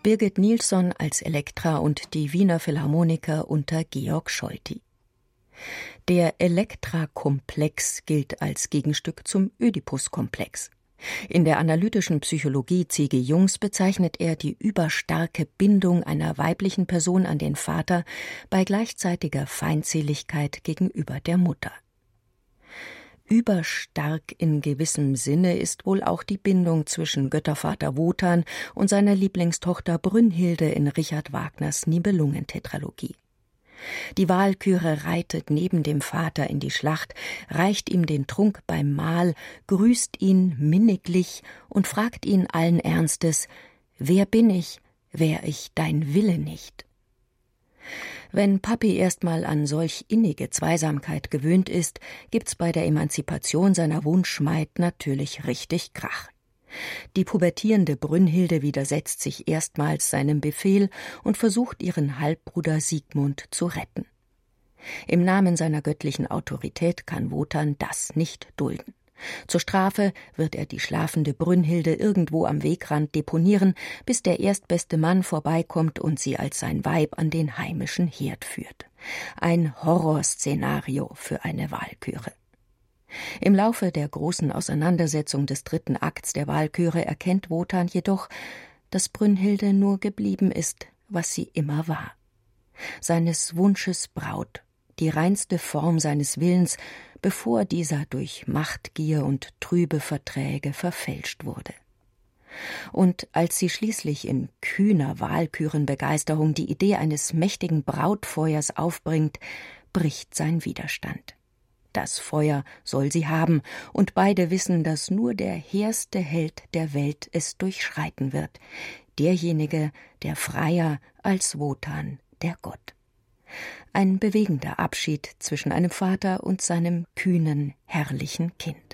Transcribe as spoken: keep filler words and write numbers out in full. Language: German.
Birgit Nilsson als Elektra und die Wiener Philharmoniker unter Georg Scholti. Der Elektra-Komplex gilt als Gegenstück zum Ödipus-Komplex. In der analytischen Psychologie C G. Jungs bezeichnet er die überstarke Bindung einer weiblichen Person an den Vater bei gleichzeitiger Feindseligkeit gegenüber der Mutter. Überstark in gewissem Sinne ist wohl auch die Bindung zwischen Göttervater Wotan und seiner Lieblingstochter Brünnhilde in Richard Wagners Nibelungentetralogie. Die Walküre reitet neben dem Vater in die Schlacht, reicht ihm den Trunk beim Mahl, grüßt ihn minniglich und fragt ihn allen Ernstes: »Wer bin ich, wär ich dein Wille nicht?« Wenn Papi erstmal an solch innige Zweisamkeit gewöhnt ist, gibt's bei der Emanzipation seiner Wunschmaid natürlich richtig Krach. Die pubertierende Brünnhilde widersetzt sich erstmals seinem Befehl und versucht, ihren Halbbruder Siegmund zu retten. Im Namen seiner göttlichen Autorität kann Wotan das nicht dulden. Zur Strafe wird er die schlafende Brünnhilde irgendwo am Wegrand deponieren, bis der erstbeste Mann vorbeikommt und sie als sein Weib an den heimischen Herd führt. Ein Horrorszenario für eine Walküre. Im Laufe der großen Auseinandersetzung des dritten Akts der Walküre erkennt Wotan jedoch, dass Brünnhilde nur geblieben ist, was sie immer war. Seines Wunsches Braut, die reinste Form seines Willens, bevor dieser durch Machtgier und trübe Verträge verfälscht wurde. Und als sie schließlich in kühner Walkürenbegeisterung die Idee eines mächtigen Brautfeuers aufbringt, bricht sein Widerstand. Das Feuer soll sie haben, und beide wissen, dass nur der hehrste Held der Welt es durchschreiten wird, derjenige, der freier als Wotan, der Gott. Ein bewegender Abschied zwischen einem Vater und seinem kühnen, herrlichen Kind.